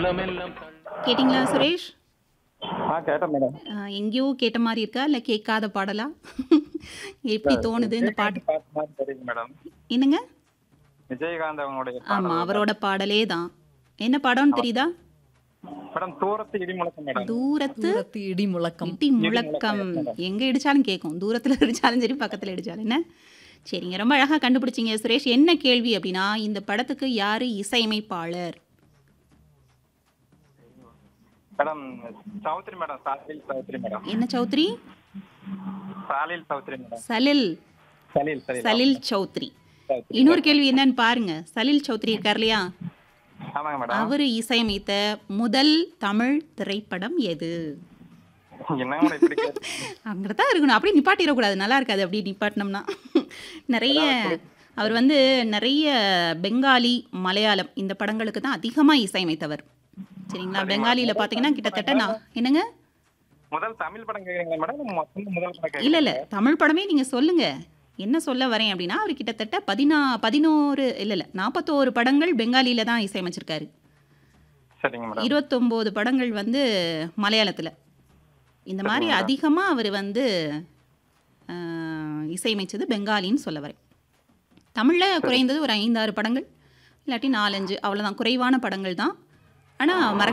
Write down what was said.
கேட்டிங்களா சுரேஷ்? கேட்டேன் மேடம். எங்கேயோ கேட்ட மாரி இருக்கா? இல்ல கேட்காத பாடலா? எப்படி தோணுது இந்த பாட்டு? விஜயகாந்த் பாட்டு மாதிரி தெரியுது மேடம். என்னங்க? விஜயகாந்த் அவங்களுடைய ஆமா, பாடல் அவரோட பாடலே தான். என்ன படம்னு தெரியுதா? மேடம் தூரத்து இடி முழக்கம் மேடம். தூரத்து தூரத்து இடி முழக்கம். இடி முழக்கம். எங்க இடிச்சாலும் கேட்கும். தூரத்துல இடிச்சாலும் சரி, பக்கத்துல இடிச்சாலும் என்ன? சரிங்க, ரொம்ப அழகா கண்டுபிடிச்சீங்க சுரேஷ். என்ன கேள்வி அப்படின்னா, இந்த படத்துக்கு யாரு இசையமைப்பாளர்? Madam Chowdhury madam, சாலில் Chowdhury madam. என்ன சௌத்ரி? சாலில் சௌத்ரி மேடம். சலில் சலீல் சலீல் சலில் சௌத்ரி. சௌத்ரி. இன்னொரு கேள்வி என்னன்னு பாருங்க. சலில் சௌத்ரி இருக்கார் இல்லையா? ஆமாங்க மேடம். அவரு இசையமைத்த முதல் தமிழ் திரைப்படம் எது? என்னங்க மேடம் இப்படி கேட்டு- அங்கதான் இருக்கணும். அப்படியே நிப்பாட்டிடக்கூடாது, நல்லா இருக்காது அப்படி நிப்பாட்டினோம்னா. நிறைய அவர் வந்து நிறைய பெங்காலி, மலையாளம் இந்த படங்களுக்கு தான் அதிகமாக இசையமைத்தவர். சரிங்களா? பெங்காலியில் பார்த்தீங்கன்னா கிட்டத்தட்ட நான் என்னங்க? முதல் தமிழ் படம் கேக்குறீங்களா மேடம்? மொத்தம் முதல் படம் இல்லை கேக்குறீங்களா? இல்லை, தமிழ் படமே நீங்கள் சொல்லுங்க. என்ன சொல்ல வரேன் அப்படின்னா, அவர் கிட்டத்தட்ட 11 இல்லை 41 படங்கள் பெங்காலியில் தான் இசையமைச்சிருக்காரு. சரிங்க மேடம். 29 படங்கள் வந்து மலையாளத்தில். இந்த மாதிரி சரிங்க. அதிகமாக அவர் வந்து இசையமைச்சது பெங்காலின்னு சொல்ல வரேன். தமிழில் குறைந்தது ஒரு 5-6 படங்கள், இல்லாட்டி 4-5, அவ்வளோதான். குறைவான படங்கள் தான். ஆனால்